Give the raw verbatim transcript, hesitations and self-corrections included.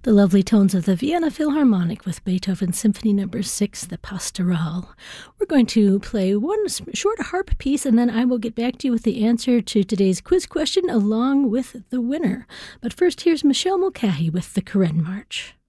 The lovely tones of the Vienna Philharmonic with Beethoven Symphony Number six, the Pastoral. We're going to play one short harp piece, and then I will get back to you with the answer to today's quiz question along with the winner. But first, here's Michelle Mulcahy with the Karen March.